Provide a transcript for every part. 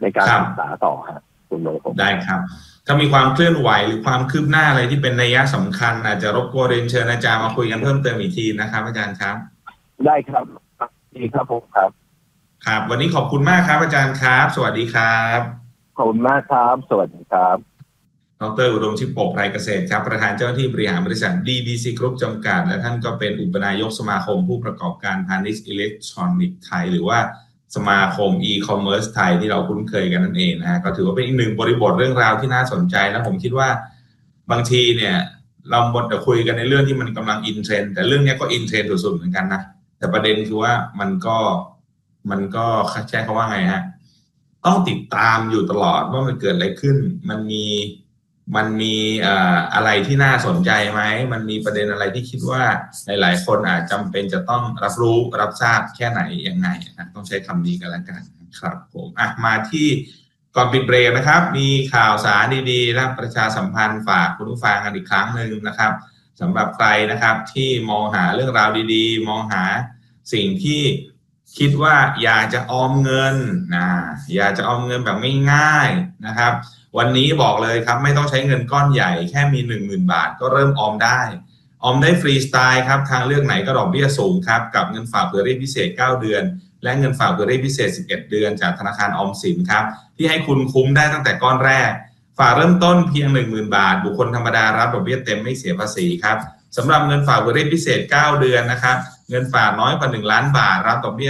ในการศึกษาต่อครับคุณโน้ตได้ครับถ้ามีความเคลื่อนไหวหรือความคืบหน้าอะไรที่เป็นนัยสำคัญอาจจะรบกวนเรียนเชิญอาจารย์มาคุยกันเพิ่มเติมอีกทีนะครับอาจารย์ครับได้ครับดีครับผมครับครับวันนี้ขอบคุณมากครับอาจารย์ครับสวัสดีครับขอบคุณมากครับสวัสดีครับดร.อุดมชิปกไพรเกษตรครับประธานเจ้าหน้าที่บริหารบริษัท DBC Group จำกัดและท่านก็เป็นอุปนายกสมาคมผู้ประกอบการพาณิชย์อิเล็กทรอนิกส์ไทยหรือว่าสมาคม e-commerce ไทยที่เราคุ้นเคยกันนั่นเองนะฮะก็ถือว่าเป็นอีกหนึ่งบริบทเรื่องราวที่น่าสนใจและผมคิดว่าบางทีเนี่ยเราหมดแต่คุยกันในเรื่องที่มันกำลังอินเทรนด์แต่เรื่องนี้ก็อินเทรนด์สุดๆเหมือนกันนะแต่ประเด็นคือว่ามันก็ใช้คำว่าไงฮะต้องติดตามอยู่ตลอดว่ามันเกิดอะไรขึ้นมันมีอะไรที่น่าสนใจไหมมันมีประเด็นอะไรที่คิดว่าหลายๆคนอาจจำเป็นจะต้องรับรู้รับทราบแค่ไหนยังไงนะต้องใช้คำนี้กันแล้วกันครับผมมาที่ก่อนปิดเบรกนะครับมีข่าวสารดีๆและประชาสัมพันธ์ฝากคุณผู้ฟังกันอีกครั้งนึงนะครับสำหรับใครนะครับที่มองหาเรื่องราวดีๆมองหาสิ่งที่คิดว่าอยากจะออมเงินอยากจะออมเงินแบบง่ายๆนะครับวันนี้บอกเลยครับไม่ต้องใช้เงินก้อนใหญ่แค่มี 10,000 บาทก็เริ่มออมได้ฟรีสไตล์ครับทางเลือกไหนก็ดอกเบี้ยสูงครับกับเงินฝากเผื่อเรียกพิเศษ9เดือนและเงินฝากเผื่อเรียกพิเศษ11เดือนจากธนาคารออมสินครับที่ให้คุณคุ้มได้ตั้งแต่ก้อนแรกฝากเริ่มต้นเพียง 10,000 บาทบุคคลธรรมดารับดอกเบี้ยเต็มไม่เสียภาษีครับสำหรับเงินฝากเผื่อเรียกพิเศษ9เดือนนะครับเงินฝากน้อยกว่า1ล้านบาทรับดอกเบี้ย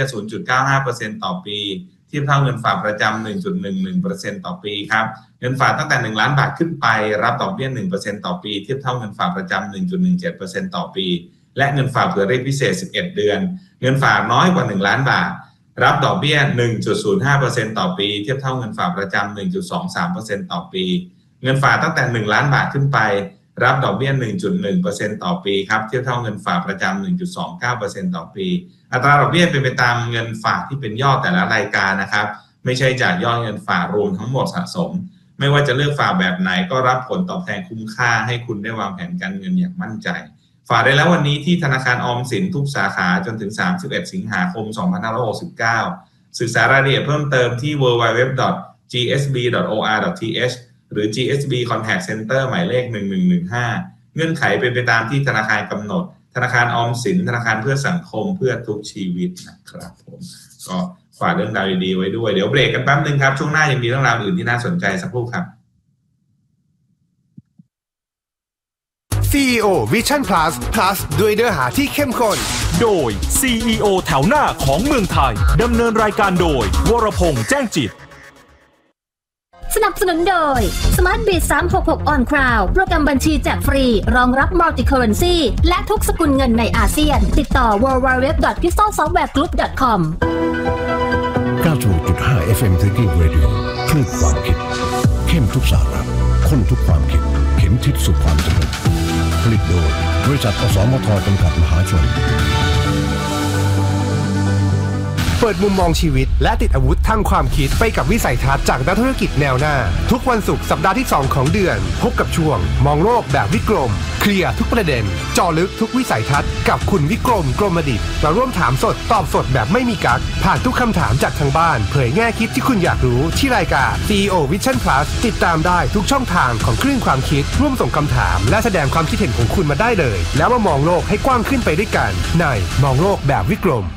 0.95% ต่อปีเทียบเท่าเงินฝากประจำ 1.11% ต่อปีครับเงินฝากตั้งแต่1ล้านบาทขึ้นไปรับดอกเบี้ย 1% ต่อปีเทียบเท่าเงินฝากประจำ 1.17% ต่อปีและเงินฝากเผื่อเรียกพิเศษ11เดือนเงินฝากน้อยกว่า1ล้านบาทรับดอกเบี้ย 1.05% ต่อปีเทียบเท่าเงินฝากประจำ 1.23% ต่อปีเงินฝากตั้งแต่1ล้านบาทขึ้นไปรับดอกเบี้ย 1.1% ต่อปีครับเทียบเท่าเงินฝากประจำ 1.29% ต่อปีอัตราดอกเบี้ยเป็นไปตามเงินฝากที่เป็นยอดแต่ละรายการนะครับไม่ใช่จากยอดเงินฝากรวมทั้งหมดสะสมไม่ว่าจะเลือกฝากแบบไหนก็รับผลตอบแทนคุ้มค่าให้คุณได้วางแผนการเงินอย่างมั่นใจฝากได้แล้ววันนี้ที่ธนาคารออมสินทุกสาขาจนถึง31สิงหาคม2569ศึกษารายละเอียดเพิ่มเติมที่ www.gsb.or.th หรือ GSB Contact Center หมายเลข1115เงื่อนไขเป็นไปตามที่ธนาคารกำหนดธนาคารออมสินธนาคารเพื่อสังคมเพื่อทุกชีวิตนะครับผมก็ฝากเรื่องราวดีๆไว้ด้วยเดี๋ยวเบรกกันแป๊บนึงครับช่วงหน้ายังมีเรื่องราวอื่นที่น่าสนใจสักครู่ครับ CEO Vision Plus ด้วยเนื้อหาที่เข้มข้นโดย CEO แถวหน้าของเมืองไทยดำเนินรายการโดยวรพงษ์แจ้งจิตสนับสนุนโดย SmartBiz 366 On Cloud โปรแกรมบัญชีแจกฟรีรองรับ Multi Currency และทุกสกุลเงินในอาเซียนติดต่อ www.pistolsoftwaregroup.com 96.5 FM Thinking Radio คลื่นความคิดเข้มทุกสาระข้นทุกความคิดเข็มทิศสู่ความสำเร็จผลิตโดยบริษัทอสมทจำกัดมหาชนเปิดมุมมองชีวิตและติดอาวุธทางความคิดไปกับวิสัยทัศน์จากนักธุรกิจแนวหน้าทุกวันศุกร์สัปดาห์ที่2ของเดือนพบกับช่วงมองโลกแบบวิกรมเคลียร์ทุกประเด็นเจาะลึกทุกวิสัยทัศน์กับคุณวิกรมกรมดิษฐ์มาร่วมถามสดตอบสดแบบไม่มีกั๊กผ่านทุกคำถามจากทางบ้านเผยแง่คิดที่คุณอยากรู้ที่รายการ CEO Vision Plus ติดตามได้ทุกช่องทางของคลื่นความคิดร่วมส่งคำถามและแสดงความคิดเห็นของคุณมาได้เลยแล้วมามองโลกให้กว้างขึ้นไปด้วยกันในมองโลกแบบวิกรม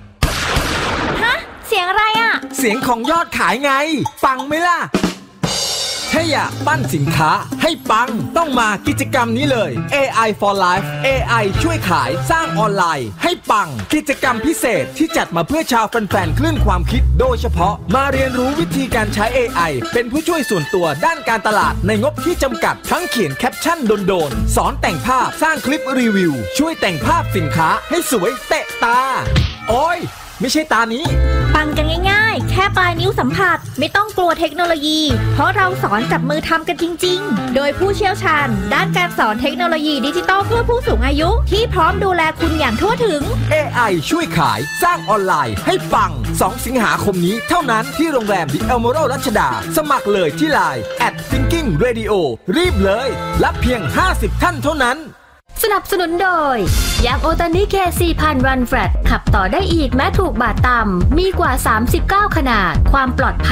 เสียงอะไรอ่ะเสียงของยอดขายไงปังไหมล่ะถ้าอยากปั้นสินค้าให้ปังต้องมากิจกรรมนี้เลย AI for Life AI ช่วยขายสร้างออนไลน์ให้ปังกิจกรรมพิเศษที่จัดมาเพื่อชาวแฟนๆคลื่นความคิดโดยเฉพาะมาเรียนรู้วิธีการใช้ AI เป็นผู้ช่วยส่วนตัวด้านการตลาดในงบที่จำกัดทั้งเขียนแคปชั่นโดนๆสอนแต่งภาพสร้างคลิปรีวิวช่วยแต่งภาพสินค้าให้สวยเตะตาโอ้ยไม่ใช่ตานี้ปังกันง่ายๆแค่ปลายนิ้วสัมผัสไม่ต้องกลัวเทคโนโลยีเพราะเราสอนจับมือทำกันจริงๆโดยผู้เชี่ยวชาญด้านการสอนเทคโนโลยีดิจิทัลเพื่อผู้สูงอายุที่พร้อมดูแลคุณอย่างทั่วถึง AI ช่วยขายสร้างออนไลน์ให้ปัง2สิงหาคมนี้เท่านั้นที่โรงแรม The Emerald รัชดาสมัครเลยที่ LINE @thinkingradio รีบเลยรับเพียง50ท่านเท่านั้นสนับสนุนโดยยางโอตานิเค 4,000 รันแฟลตขับต่อได้อีกแม้ถูกบาดต่ำมีกว่า39ขนาดความปลอดภัย